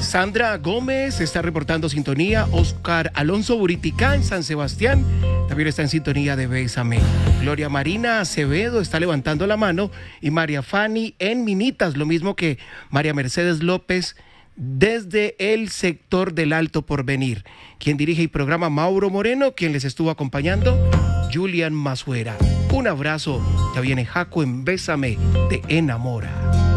Sandra Gómez está reportando sintonía. Oscar Alonso Buriticá en San Sebastián también está en sintonía de Bésame. Gloria Marina Acevedo está levantando la mano. Y María Fanny en Minitas, lo mismo que María Mercedes López desde el sector del Alto Porvenir. Quien dirige el programa, Mauro Moreno. Quien les estuvo acompañando, Julian Mazuera. Un abrazo. Ya viene Jaco en Bésame, te enamora.